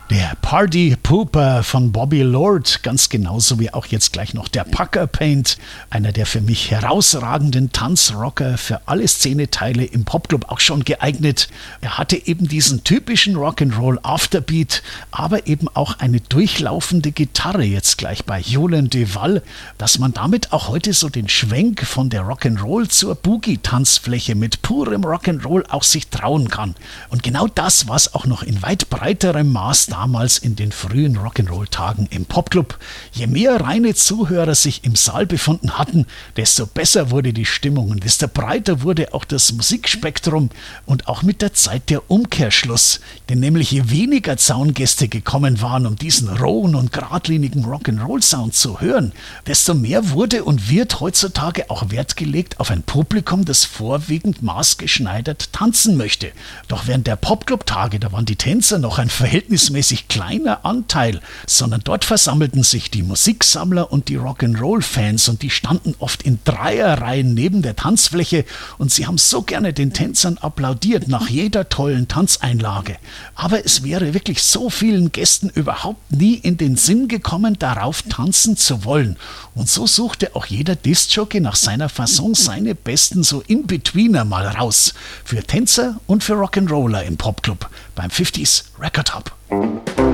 Der Party Pooper von Bobby Lord, ganz genauso wie auch jetzt gleich noch der Pucker Paint, einer der für mich herausragenden Tanzrocker, für alle Szeneteile im Popclub auch schon geeignet. Er hatte eben diesen typischen Rock'n'Roll Afterbeat, aber eben auch eine durchlaufende Gitarre jetzt gleich bei Julian Duval, dass man damit auch heute so den Schwenk von der Rock'n'Roll zur Boogie-Tanzfläche mit purem Rock'n'Roll auch sich trauen kann. Und genau das war es auch noch in weit breiterem Maß damals in den frühen Rock'n'Roll-Tagen im Popclub. Je mehr reine Zuhörer sich im Saal befunden hatten, desto besser wurde die Stimmung und desto breiter wurde auch das Musikspektrum und auch mit der Zeit der Umkehrschluss. Denn nämlich je weniger Zaungäste gekommen waren, um diesen rohen und geradlinigen Rock'n'Roll-Sound zu hören, desto mehr wurde und wird heutzutage auch Wert gelegt auf ein Publikum, das vorwiegend maßgeschneidert tanzen möchte. Doch während der Popclub-Tage, da waren die Tänzer noch ein verhältnismäßig kleiner Anteil, sondern dort versammelten sich die Musiksammler und die Rock'n'Roll-Fans und die standen oft in Dreierreihen neben der Tanzfläche und sie haben so gerne den Tänzern applaudiert nach jeder tollen Tanzeinlage. Aber es wäre wirklich so vielen Gästen überhaupt nie in den Sinn gekommen, darauf tanzen zu wollen. Und so suchte auch jeder Diskjockey nach seiner Fasson seine besten so In-Betweener mal raus. Für Tänzer und für Rock'n'Roller im Popclub beim 50s Record Hub.